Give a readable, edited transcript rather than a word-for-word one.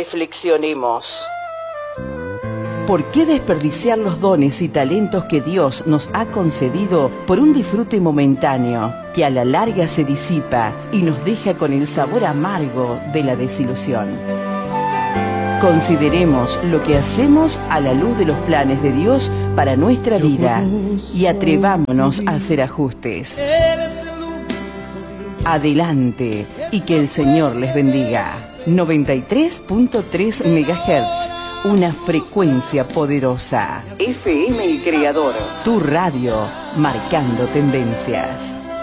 Reflexionemos. ¿Por qué desperdiciar los dones y talentos que Dios nos ha concedido por un disfrute momentáneo que a la larga se disipa y nos deja con el sabor amargo de la desilusión? Consideremos lo que hacemos a la luz de los planes de Dios para nuestra vida y atrevámonos a hacer ajustes. Adelante y que el Señor les bendiga. 93.3 MHz, una frecuencia poderosa. FM El Creador, tu radio, marcando tendencias.